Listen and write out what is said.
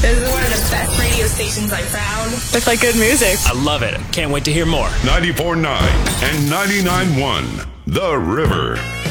This is one of the best radio stations I found. They play good music. I love it. Can't wait to hear more. 94.9 and 99.1 The River.